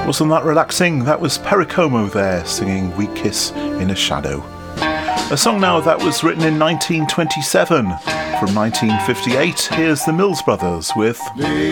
Wasn't that relaxing? That was Pericomo there singing We Kiss in a Shadow. A song now that was written in 1927. From 1958, here's the Mills Brothers with